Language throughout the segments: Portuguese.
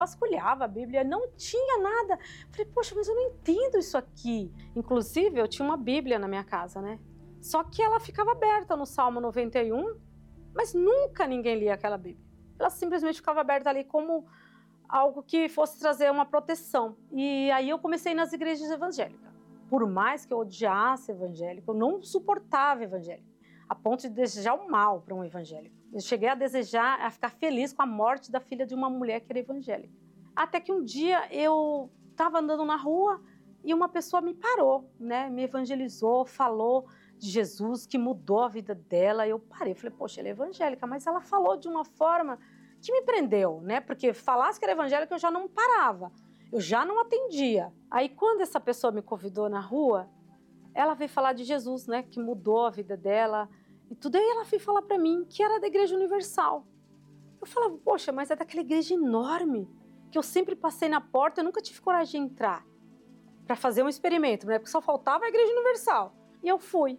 Vasculhava a Bíblia, não tinha nada. Falei, poxa, mas eu não entendo isso aqui. Inclusive, eu tinha uma Bíblia na minha casa, né? Só que ela ficava aberta no Salmo 91, mas nunca ninguém lia aquela Bíblia. Ela simplesmente ficava aberta ali como algo que fosse trazer uma proteção. E aí eu comecei nas igrejas evangélicas. Por mais que eu odiasse evangélico, eu não suportava evangélico, a ponto de desejar o mal para um evangélico. Eu cheguei a desejar, a ficar feliz com a morte da filha de uma mulher que era evangélica. Até que um dia eu estava andando na rua e uma pessoa me parou, né? Me evangelizou, falou de Jesus, que mudou a vida dela. Eu parei, falei, poxa, ela é evangélica, mas ela falou de uma forma que me prendeu, né? Porque falasse que era evangélica eu já não parava, eu já não atendia. Aí quando essa pessoa me convidou na rua, ela veio falar de Jesus, né? Que mudou a vida dela e tudo. Aí ela veio falar para mim que era da Igreja Universal. Eu falava, poxa, mas é daquela igreja enorme, que eu sempre passei na porta, eu nunca tive coragem de entrar para fazer um experimento, né? Porque só faltava a Igreja Universal. E eu fui.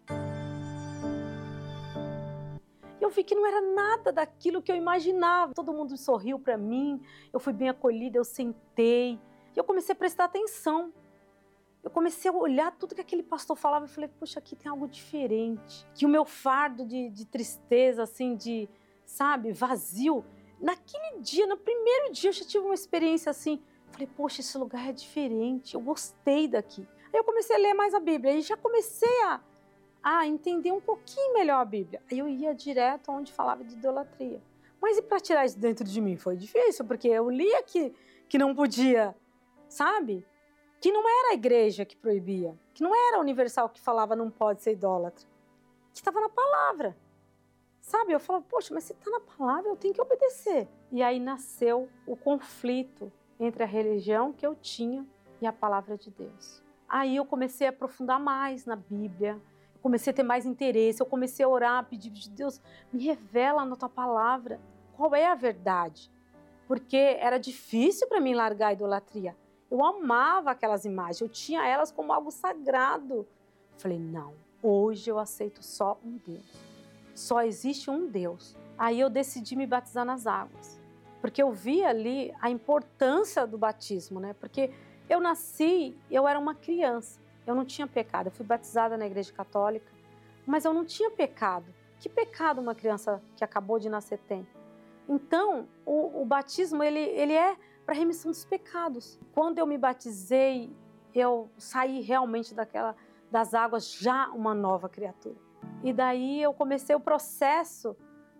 E eu vi que não era nada daquilo que eu imaginava. Todo mundo sorriu para mim, eu fui bem acolhida, eu sentei. E eu comecei a prestar atenção. Eu comecei a olhar tudo que aquele pastor falava e falei, poxa, aqui tem algo diferente. Que o meu fardo de tristeza, assim, de, sabe, vazio. Naquele dia, no primeiro dia, eu já tive uma experiência assim. Falei, poxa, esse lugar é diferente, eu gostei daqui. Aí eu comecei a ler mais a Bíblia e já comecei a entender um pouquinho melhor a Bíblia. Aí eu ia direto onde falava de idolatria. Mas e para tirar isso dentro de mim? Foi difícil, porque eu lia que não podia, sabe? Que não era a igreja que proibia, que não era a Universal que falava não pode ser idólatra, que estava na palavra, sabe? Eu falava, poxa, mas se está na palavra, eu tenho que obedecer. E aí nasceu o conflito entre a religião que eu tinha e a palavra de Deus. Aí eu comecei a aprofundar mais na Bíblia, eu comecei a ter mais interesse, eu comecei a orar, a pedir de Deus, me revela na tua palavra qual é a verdade, porque era difícil para mim largar a idolatria. Eu amava aquelas imagens, eu tinha elas como algo sagrado. Falei, não, hoje eu aceito só um Deus. Só existe um Deus. Aí eu decidi me batizar nas águas, porque eu vi ali a importância do batismo, né? Porque eu nasci, eu era uma criança, eu não tinha pecado. Eu fui batizada na igreja católica, mas eu não tinha pecado. Que pecado uma criança que acabou de nascer tem? Então, o batismo, ele é para remissão dos pecados. Quando eu me batizei, eu saí realmente das águas já uma nova criatura. E daí eu comecei o processo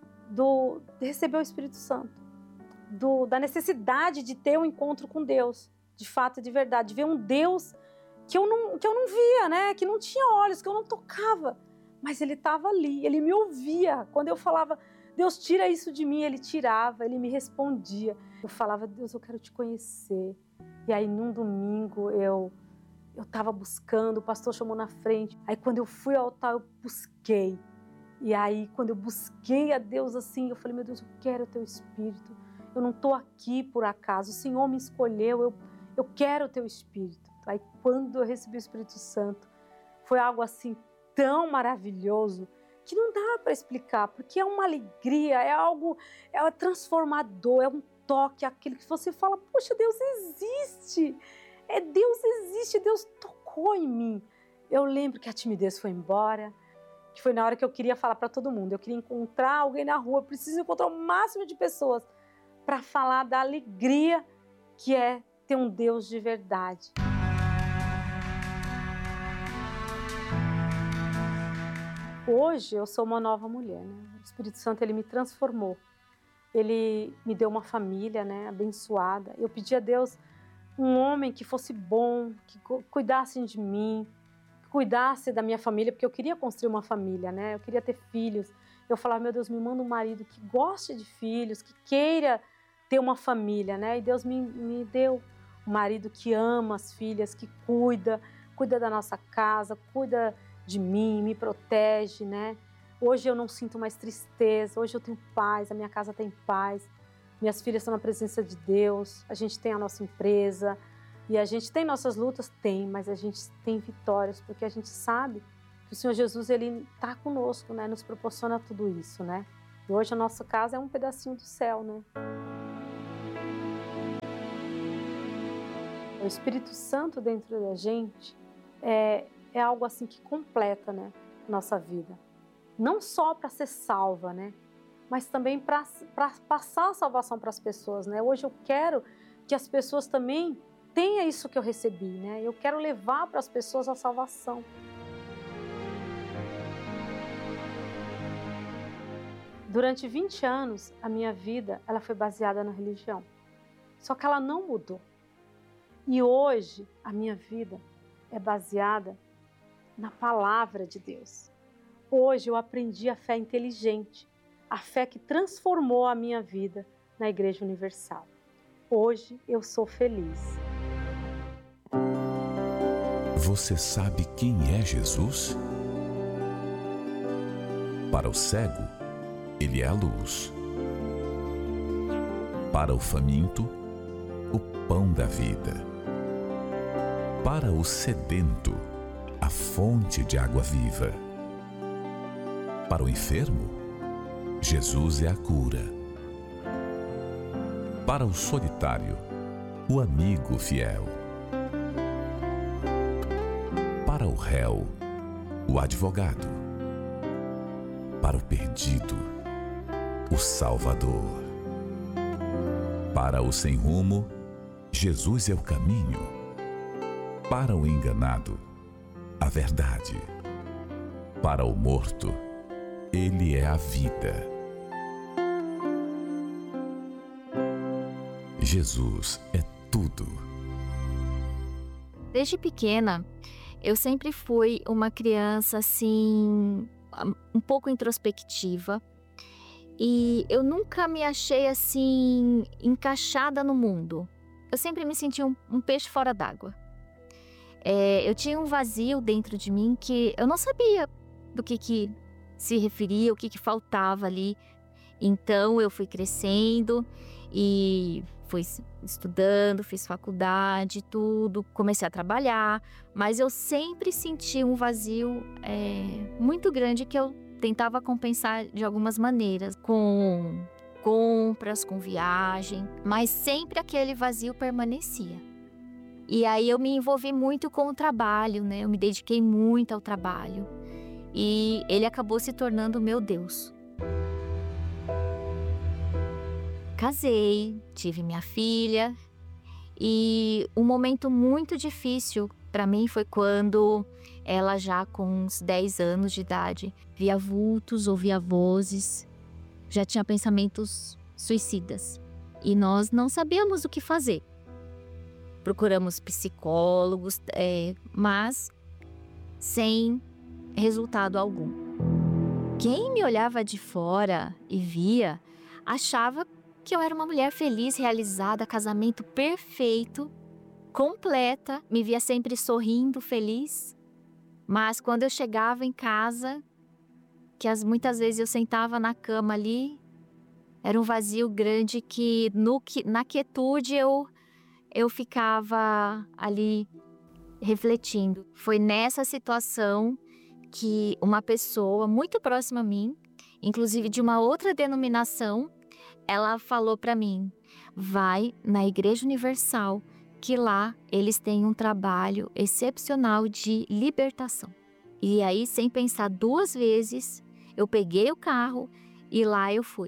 de receber o Espírito Santo, da necessidade de ter um encontro com Deus, de fato e de verdade, de ver um Deus que eu não via, né? Que não tinha olhos, que eu não tocava, mas Ele estava ali, Ele me ouvia. Quando eu falava, Deus, tira isso de mim, Ele tirava, Ele me respondia. Eu falava, Deus, eu quero te conhecer. E aí, num domingo, eu estava buscando, o pastor chamou na frente. Aí, quando eu fui ao altar, eu busquei. E aí, quando eu busquei a Deus assim, eu falei, meu Deus, eu quero o teu Espírito. Eu não estou aqui por acaso, o Senhor me escolheu, eu quero o teu Espírito. Aí, quando eu recebi o Espírito Santo, foi algo assim tão maravilhoso, que não dá para explicar, porque é uma alegria, é transformador, é um toque, aquele que você fala, poxa, Deus existe, Deus tocou em mim. Eu lembro que a timidez foi embora, que foi na hora que eu queria falar para todo mundo, eu queria encontrar alguém na rua, eu preciso encontrar o máximo de pessoas para falar da alegria que é ter um Deus de verdade. Hoje eu sou uma nova mulher, né? O Espírito Santo, ele me transformou. Ele me deu uma família, né, abençoada. Eu pedi a Deus um homem que fosse bom, que cuidasse de mim, que cuidasse da minha família, porque eu queria construir uma família, né? Eu queria ter filhos. Eu falava, meu Deus, me manda um marido que goste de filhos, que queira ter uma família, né? E Deus me deu um marido que ama as filhas, que cuida da nossa casa, cuida de mim, me protege, né? Hoje eu não sinto mais tristeza, hoje eu tenho paz, a minha casa tem paz, minhas filhas estão na presença de Deus, a gente tem a nossa empresa e a gente tem nossas lutas, mas a gente tem vitórias, porque a gente sabe que o Senhor Jesus, Ele está conosco, né? Nos proporciona tudo isso, né? E hoje a nossa casa é um pedacinho do céu, né? O Espírito Santo dentro da gente é algo assim que completa, né, nossa vida. Não só para ser salva, né, mas também para passar a salvação para as pessoas, né. Hoje eu quero que as pessoas também tenham isso que eu recebi, né. Eu quero levar para as pessoas a salvação. Durante 20 anos, a minha vida ela foi baseada na religião. Só que ela não mudou. E hoje, a minha vida é baseada na palavra de Deus. Hoje eu aprendi a fé inteligente, a fé que transformou a minha vida na Igreja Universal. Hoje eu sou feliz. Você sabe quem é Jesus? Para o cego, ele é a luz. Para o faminto, o pão da vida. Para o sedento, a fonte de água viva. Para o enfermo, Jesus é a cura. Para o solitário, o amigo fiel. Para o réu, o advogado. Para o perdido, o Salvador. Para o sem rumo, Jesus é o caminho. Para o enganado, a verdade. Para o morto, Ele é a vida. Jesus é tudo. Desde pequena, eu sempre fui uma criança assim, um pouco introspectiva. E eu nunca me achei assim, encaixada no mundo. Eu sempre me senti um peixe fora d'água. Eu tinha um vazio dentro de mim que eu não sabia do que se referia, o que faltava ali. Então eu fui crescendo e fui estudando, fiz faculdade, tudo, comecei a trabalhar. Mas eu sempre senti um vazio muito grande que eu tentava compensar de algumas maneiras, com compras, com viagem, mas sempre aquele vazio permanecia. E aí eu me envolvi muito com o trabalho, né? Eu me dediquei muito ao trabalho e ele acabou se tornando o meu Deus. Casei, tive minha filha e um momento muito difícil para mim foi quando ela já com uns 10 anos de idade via vultos, ouvia vozes, já tinha pensamentos suicidas. E nós não sabíamos o que fazer. Procuramos psicólogos, mas sem resultado algum. Quem me olhava de fora e via, achava que eu era uma mulher feliz, realizada, casamento perfeito, completa, me via sempre sorrindo, feliz. Mas quando eu chegava em casa, muitas vezes eu sentava na cama ali, era um vazio grande que na quietude eu ficava ali refletindo. Foi nessa situação que uma pessoa muito próxima a mim, inclusive de uma outra denominação, ela falou para mim: vai na Igreja Universal, que lá eles têm um trabalho excepcional de libertação. E aí, sem pensar 2 vezes, eu peguei o carro e lá eu fui.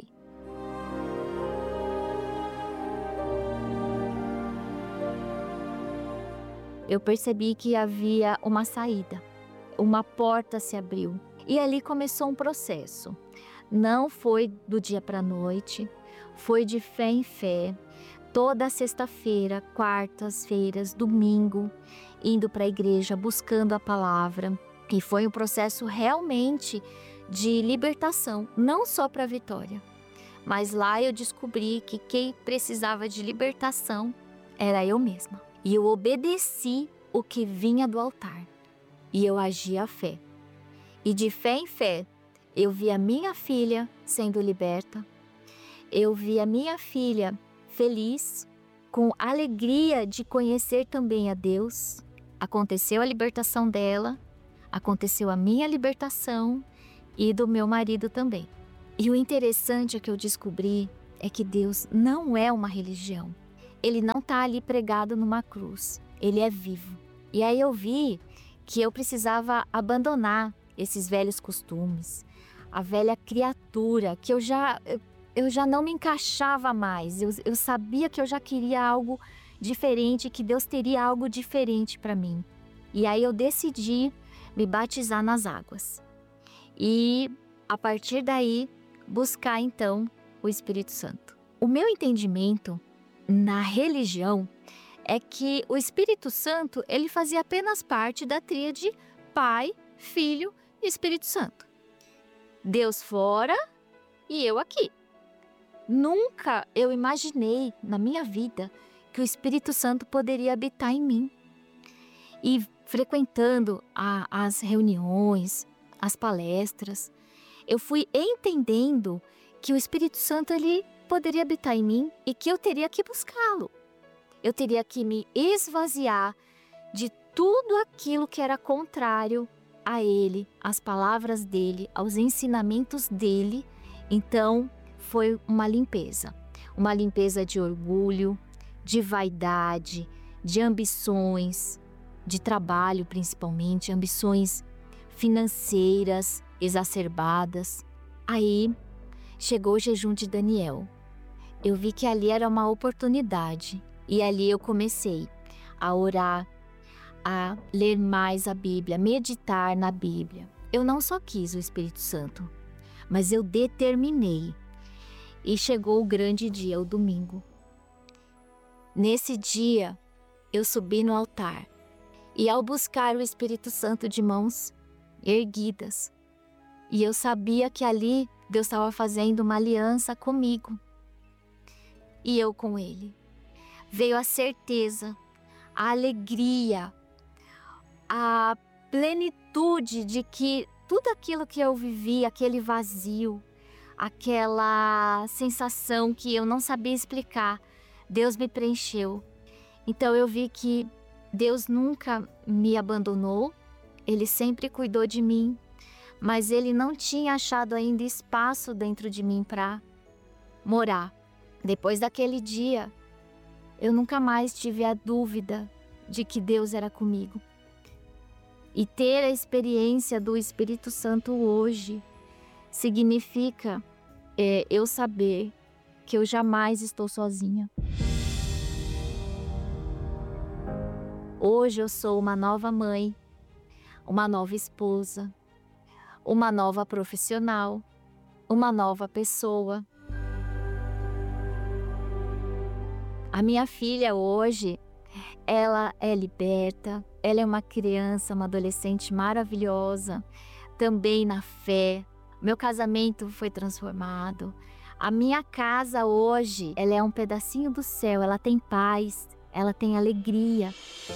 Eu percebi que havia uma saída, uma porta se abriu e ali começou um processo. Não foi do dia para a noite, foi de fé em fé. Toda sexta-feira, quartas-feiras, domingo, indo para a igreja, buscando a palavra. E foi um processo realmente de libertação, não só para a Vitória. Mas lá eu descobri que quem precisava de libertação era eu mesma. E eu obedeci o que vinha do altar. E eu agi à fé. E de fé em fé, eu vi a minha filha sendo liberta. Eu vi a minha filha feliz, com alegria de conhecer também a Deus. Aconteceu a libertação dela, aconteceu a minha libertação e do meu marido também. E o interessante que eu descobri é que Deus não é uma religião. ele não está ali pregado numa cruz, ele é vivo. E aí eu vi que eu precisava abandonar esses velhos costumes, a velha criatura, que eu já não me encaixava mais. Eu sabia que eu já queria algo diferente, que Deus teria algo diferente para mim. E aí eu decidi me batizar nas águas. E a partir daí, buscar então o Espírito Santo. O meu entendimento na religião é que o Espírito Santo, ele fazia apenas parte da tríade Pai, Filho e Espírito Santo. Deus fora e eu aqui. Nunca eu imaginei na minha vida que o Espírito Santo poderia habitar em mim. E frequentando as reuniões, as palestras, eu fui entendendo que o Espírito Santo ele poderia habitar em mim e que eu teria que buscá-lo. Eu teria que me esvaziar de tudo aquilo que era contrário a ele, às palavras dele, aos ensinamentos dele. Então, foi uma limpeza de orgulho, de vaidade, de ambições, de trabalho principalmente, ambições financeiras exacerbadas. Aí chegou o jejum de Daniel. Eu vi que ali era uma oportunidade e ali eu comecei a orar, a ler mais a Bíblia, meditar na Bíblia. Eu não só quis o Espírito Santo, mas eu determinei. E chegou o grande dia, o domingo. Nesse dia, eu subi no altar e ao buscar o Espírito Santo de mãos erguidas, e eu sabia que ali Deus estava fazendo uma aliança comigo e eu com Ele. Veio a certeza, a alegria, a plenitude de que tudo aquilo que eu vivi, aquele vazio, aquela sensação que eu não sabia explicar, Deus me preencheu. Então eu vi que Deus nunca me abandonou, Ele sempre cuidou de mim, mas Ele não tinha achado ainda espaço dentro de mim para morar. Depois daquele dia, eu nunca mais tive a dúvida de que Deus era comigo. E ter a experiência do Espírito Santo hoje significa eu saber que eu jamais estou sozinha. Hoje eu sou uma nova mãe, uma nova esposa, uma nova profissional, uma nova pessoa. A minha filha hoje, ela é liberta, ela é uma criança, uma adolescente maravilhosa, também na fé. Meu casamento foi transformado. A minha casa hoje, ela é um pedacinho do céu, ela tem paz, ela tem alegria.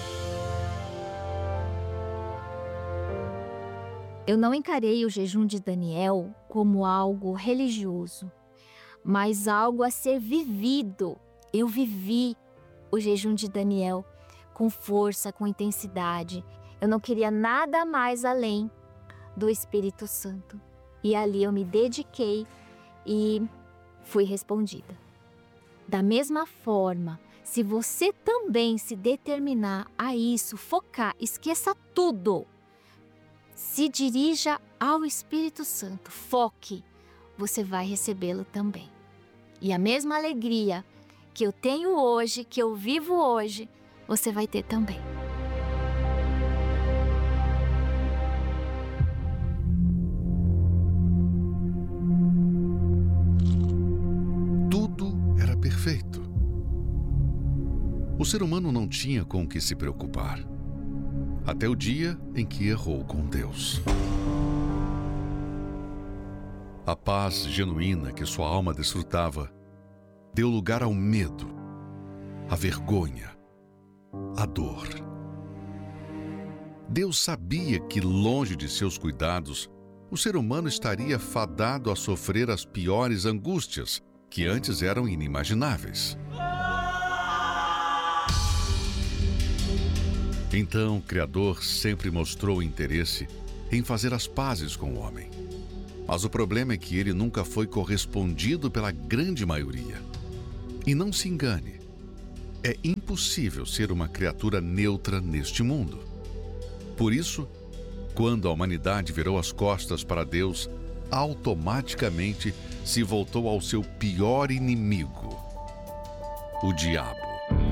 Eu não encarei o jejum de Daniel como algo religioso, mas algo a ser vivido. Eu vivi o jejum de Daniel com força, com intensidade. Eu não queria nada mais além do Espírito Santo. E ali eu me dediquei e fui respondida. Da mesma forma, se você também se determinar a isso, focar, esqueça tudo, se dirija ao Espírito Santo, foque, você vai recebê-lo também. E a mesma alegria que eu tenho hoje, que eu vivo hoje, você vai ter também. Tudo era perfeito. O ser humano não tinha com o que se preocupar, até o dia em que errou com Deus. A paz genuína que sua alma desfrutava deu lugar ao medo, à vergonha, à dor. Deus sabia que, longe de seus cuidados, o ser humano estaria fadado a sofrer as piores angústias, que antes eram inimagináveis. Então, o Criador sempre mostrou interesse em fazer as pazes com o homem. Mas o problema é que ele nunca foi correspondido pela grande maioria. E não se engane, é impossível ser uma criatura neutra neste mundo. Por isso, quando a humanidade virou as costas para Deus, automaticamente se voltou ao seu pior inimigo, o diabo.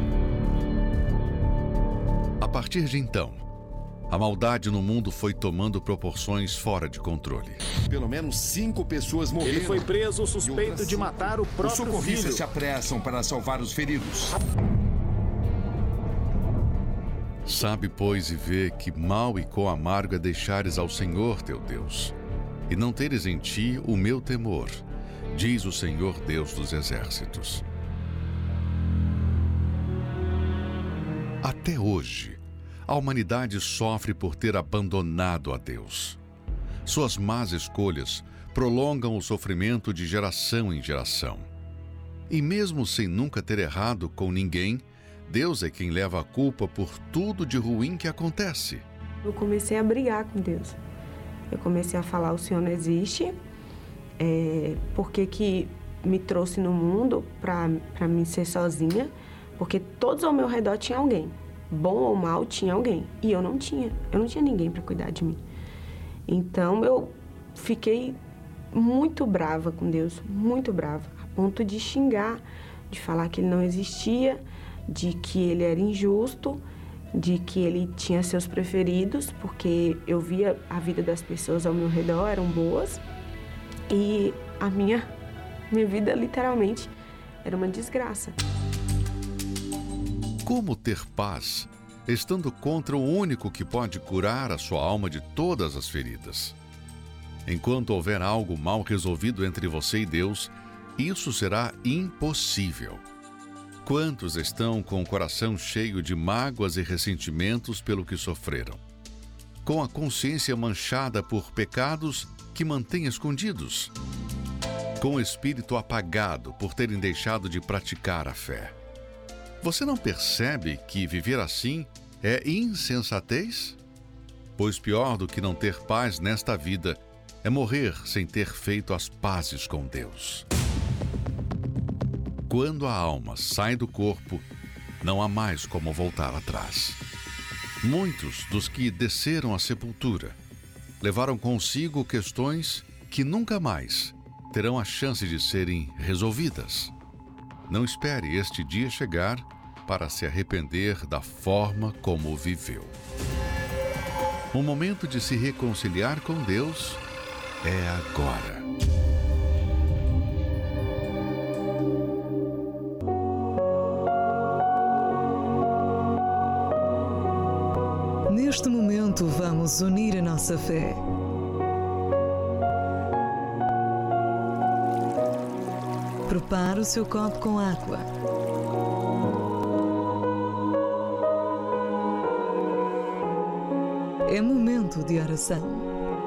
A partir de então, a maldade no mundo foi tomando proporções fora de controle. Pelo menos 5 pessoas morreram. Ele foi preso suspeito de matar o próprio filho. Os socorristas se apressam para salvar os feridos. Sabe, pois, e vê que mal e quão amargo é deixares ao Senhor teu Deus, e não teres em ti o meu temor, diz o Senhor Deus dos exércitos. Até hoje, a humanidade sofre por ter abandonado a Deus. Suas más escolhas prolongam o sofrimento de geração em geração. E mesmo sem nunca ter errado com ninguém, Deus é quem leva a culpa por tudo de ruim que acontece. Eu comecei a brigar com Deus. Eu comecei a falar, o Senhor não existe, por que me trouxe no mundo para mim ser sozinha? Porque todos ao meu redor tinha alguém, bom ou mal tinha alguém, e eu não tinha ninguém para cuidar de mim. Então eu fiquei muito brava com Deus, muito brava, a ponto de xingar, de falar que Ele não existia, de que Ele era injusto, de que Ele tinha seus preferidos, porque eu via a vida das pessoas ao meu redor, eram boas, e a minha vida literalmente era uma desgraça. Como ter paz, estando contra o único que pode curar a sua alma de todas as feridas? Enquanto houver algo mal resolvido entre você e Deus, isso será impossível. Quantos estão com o coração cheio de mágoas e ressentimentos pelo que sofreram? Com a consciência manchada por pecados que mantêm escondidos? Com o espírito apagado por terem deixado de praticar a fé? Você não percebe que viver assim é insensatez? Pois pior do que não ter paz nesta vida é morrer sem ter feito as pazes com Deus. Quando a alma sai do corpo, não há mais como voltar atrás. Muitos dos que desceram à sepultura levaram consigo questões que nunca mais terão a chance de serem resolvidas. Não espere este dia chegar para se arrepender da forma como viveu. O momento de se reconciliar com Deus é agora. Neste momento, vamos unir a nossa fé. Prepare o seu copo com água. É momento de oração.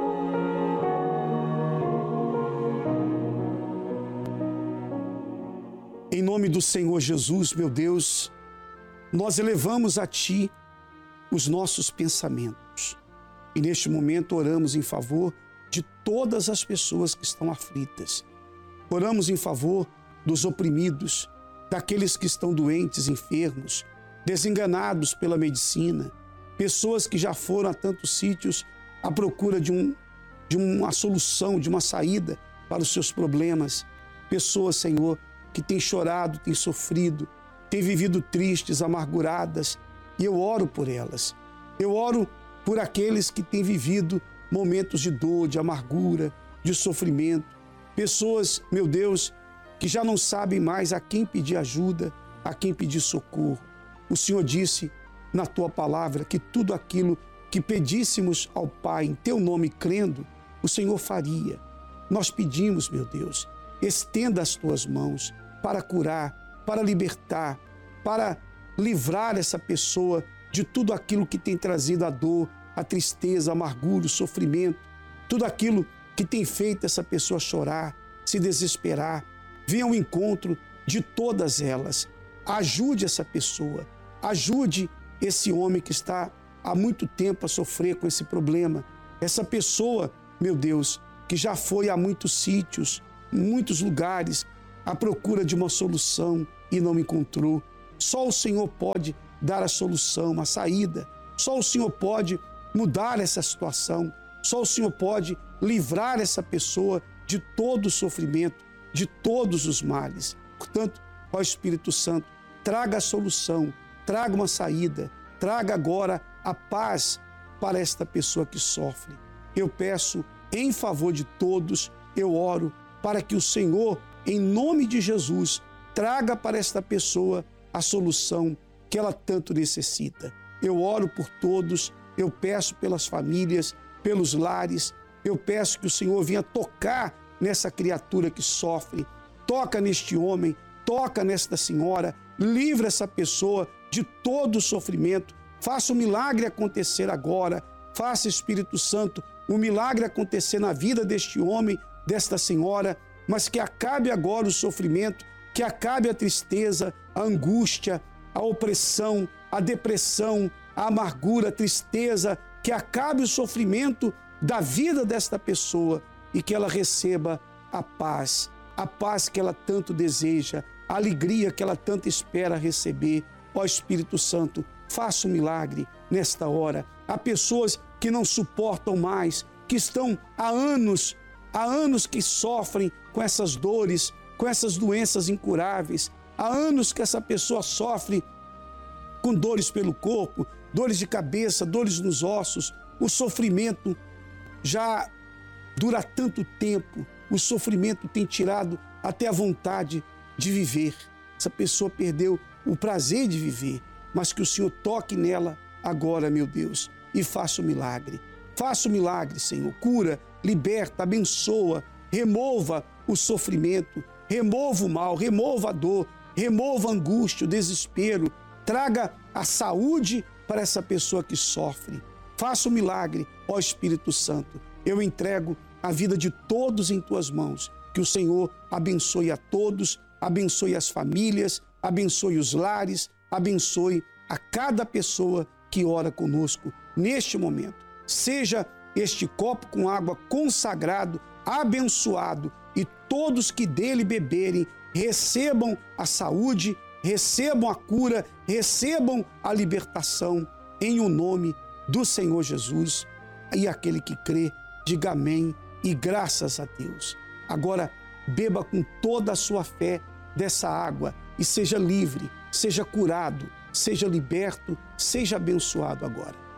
Em nome do Senhor Jesus, meu Deus, nós elevamos a Ti os nossos pensamentos. E neste momento oramos em favor de todas as pessoas que estão aflitas. Oramos em favor dos oprimidos, daqueles que estão doentes, enfermos, desenganados pela medicina, pessoas que já foram a tantos sítios à procura de uma solução, de uma saída para os seus problemas. Pessoas, Senhor, que têm chorado, têm sofrido, têm vivido tristes, amarguradas, e eu oro por elas. Eu oro por aqueles que têm vivido momentos de dor, de amargura, de sofrimento. Pessoas, meu Deus, que já não sabem mais a quem pedir ajuda, a quem pedir socorro. O Senhor disse na Tua palavra que tudo aquilo que pedíssemos ao Pai em Teu nome crendo, o Senhor faria. Nós pedimos, meu Deus, estenda as Tuas mãos para curar, para libertar, para livrar essa pessoa de tudo aquilo que tem trazido a dor, a tristeza, a amargura, o sofrimento, tudo aquilo que tem feito essa pessoa chorar, se desesperar. Venha ao encontro de todas elas. Ajude essa pessoa, ajude esse homem que está há muito tempo a sofrer com esse problema. Essa pessoa, meu Deus, que já foi a muitos sítios, muitos lugares, à procura de uma solução e não encontrou. Só o Senhor pode dar a solução, a saída. Só o Senhor pode mudar essa situação. Só o Senhor pode livrar essa pessoa de todo o sofrimento, de todos os males. Portanto, ó Espírito Santo, traga a solução, traga uma saída, traga agora a paz para esta pessoa que sofre. Eu peço em favor de todos, eu oro para que o Senhor, em nome de Jesus, traga para esta pessoa a solução que ela tanto necessita. Eu oro por todos, eu peço pelas famílias, pelos lares, eu peço que o Senhor venha tocar nessa criatura que sofre, toca neste homem, toca nesta senhora, livra essa pessoa de todo o sofrimento, faça o milagre acontecer agora, faça, Espírito Santo, o milagre acontecer na vida deste homem, desta senhora, mas que acabe agora o sofrimento, que acabe a tristeza, a angústia, a opressão, a depressão, a amargura, a tristeza, que acabe o sofrimento da vida desta pessoa e que ela receba a paz que ela tanto deseja, a alegria que ela tanto espera receber. Ó Espírito Santo, faça um milagre nesta hora. Há pessoas que não suportam mais, que estão há anos que sofrem com essas dores, com essas doenças incuráveis. Há anos que essa pessoa sofre com dores pelo corpo, dores de cabeça, dores nos ossos. O sofrimento já dura tanto tempo, o sofrimento tem tirado até a vontade de viver. Essa pessoa perdeu o prazer de viver, mas que o Senhor toque nela agora, meu Deus, e faça o milagre. Faça o milagre, Senhor. Cura, liberta, abençoa, remova o sofrimento, remova o mal, remova a dor, remova a angústia, o desespero. Traga a saúde para essa pessoa que sofre. Faça o milagre, ó Espírito Santo. Eu entrego a vida de todos em tuas mãos. Que o Senhor abençoe a todos, abençoe as famílias, abençoe os lares, abençoe a cada pessoa que ora conosco neste momento. Seja este copo com água consagrado, abençoado, e todos que dele beberem recebam a saúde, recebam a cura, recebam a libertação, em o nome do Senhor Jesus. E aquele que crê, diga amém e graças a Deus. Agora, beba com toda a sua fé dessa água e seja livre, seja curado, seja liberto, seja abençoado agora.